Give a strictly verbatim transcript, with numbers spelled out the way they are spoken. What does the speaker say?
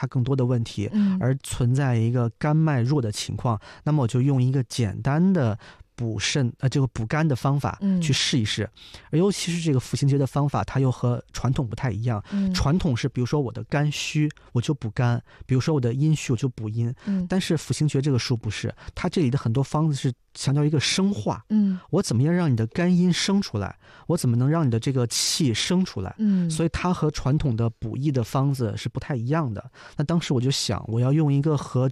他更多的问题， 嗯， 而存在一个肝脉弱的情况，那么我就用一个简单的补肾呃这个补肝的方法去试一试。而尤其是这个辅行诀的方法，它又和传统不太一样。 嗯， 传统是比如说我的肝虚我就补肝，比如说我的阴虚我就补阴， 嗯， 但是辅行诀这个术不是，它这里的很多方子是强调一个生化。 嗯， 我怎么样让你的肝阴生出来，我怎么能让你的这个气生出来。 嗯， 所以它和传统的补益的方子是不太一样的。那当时我就想，我要用一个和